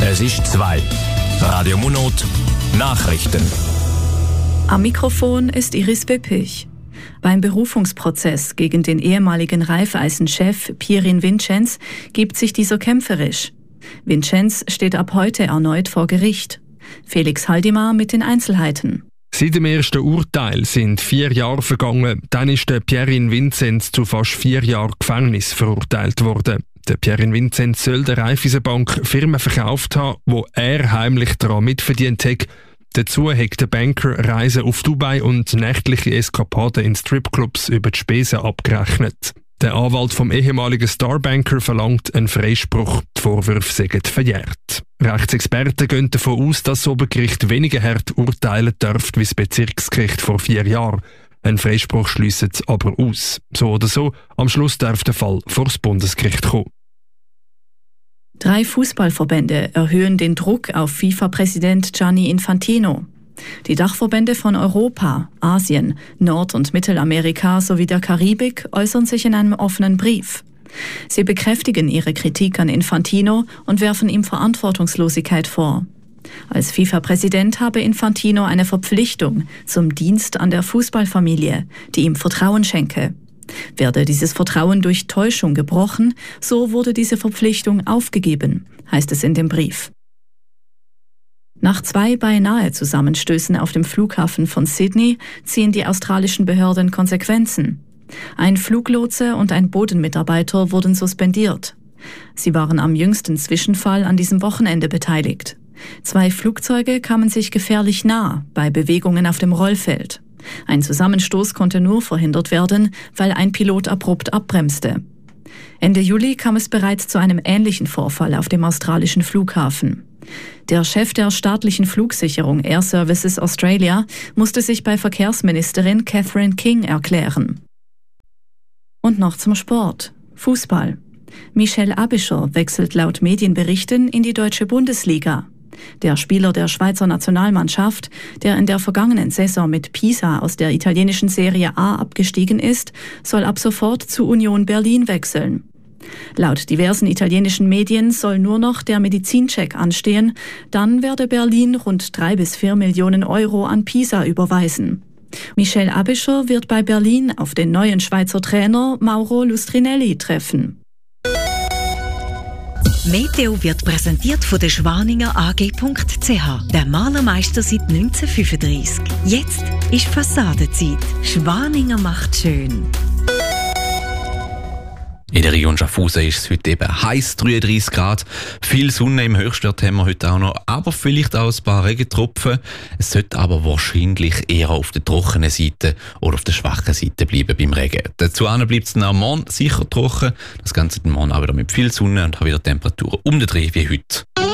Es ist 2. Radio Munot Nachrichten. Am Mikrofon ist Iris Beppich. Beim Berufungsprozess gegen den ehemaligen Raiffeisen-Chef Pierin Vincenz gibt sich dieser kämpferisch. Vincenz steht ab heute erneut vor Gericht. Felix Haldimar mit den Einzelheiten. Seit dem ersten Urteil sind 4 Jahre vergangen. Dann ist der Pierin Vincenz zu fast 4 Jahren Gefängnis verurteilt worden. Der Pierin Vincenz soll der Raiffeisenbank Firmen verkauft haben, wo er heimlich daran mitverdient hat. Dazu hat der Banker Reisen auf Dubai und nächtliche Eskapaden in Stripclubs über die Spesen abgerechnet. Der Anwalt vom ehemaligen Starbanker verlangt einen Freispruch. Die Vorwürfe seien verjährt. Rechtsexperten gehen davon aus, dass das Obergericht weniger hart urteilen dürfte wie das Bezirksgericht vor 4 Jahren. Ein Freispruch schliessen sie aber aus. So oder so, am Schluss darf der Fall vor das Bundesgericht kommen. 3 Fußballverbände erhöhen den Druck auf FIFA-Präsident Gianni Infantino. Die Dachverbände von Europa, Asien, Nord- und Mittelamerika sowie der Karibik äußern sich in einem offenen Brief. Sie bekräftigen ihre Kritik an Infantino und werfen ihm Verantwortungslosigkeit vor. Als FIFA-Präsident habe Infantino eine Verpflichtung zum Dienst an der Fußballfamilie, die ihm Vertrauen schenke. Werde dieses Vertrauen durch Täuschung gebrochen, so wurde diese Verpflichtung aufgegeben, heißt es in dem Brief. Nach 2 beinahe Zusammenstößen auf dem Flughafen von Sydney ziehen die australischen Behörden Konsequenzen. Ein Fluglotse und ein Bodenmitarbeiter wurden suspendiert. Sie waren am jüngsten Zwischenfall an diesem Wochenende beteiligt. 2 Flugzeuge kamen sich gefährlich nah bei Bewegungen auf dem Rollfeld. Ein Zusammenstoß konnte nur verhindert werden, weil ein Pilot abrupt abbremste. Ende Juli kam es bereits zu einem ähnlichen Vorfall auf dem australischen Flughafen. Der Chef der staatlichen Flugsicherung Air Services Australia musste sich bei Verkehrsministerin Catherine King erklären. Und noch zum Sport. Fußball. Michel Aebischer wechselt laut Medienberichten in die deutsche Bundesliga. Der Spieler der Schweizer Nationalmannschaft, der in der vergangenen Saison mit Pisa aus der italienischen Serie A abgestiegen ist, soll ab sofort zu Union Berlin wechseln. Laut diversen italienischen Medien soll nur noch der Medizincheck anstehen, dann werde Berlin rund 3 bis 4 Millionen Euro an Pisa überweisen. Michel Aebischer wird bei Berlin auf den neuen Schweizer Trainer Mauro Lustrinelli treffen. Meteo wird präsentiert von der Schwaninger AG.ch, der Malermeister seit 1935. Jetzt ist Fassadenzeit. Schwaninger macht schön. In der Region Schaffhausen ist es heute eben heiß, 33 Grad. Viel Sonne im Höchstwert haben wir heute auch noch, aber vielleicht auch ein paar Regentropfen. Es sollte aber wahrscheinlich eher auf der trockenen Seite oder auf der schwachen Seite bleiben beim Regen. Dazu bleibt es dann am Morgen sicher trocken. Das Ganze den Morgen auch wieder mit viel Sonne und hat wieder Temperaturen um den Dreh wie heute.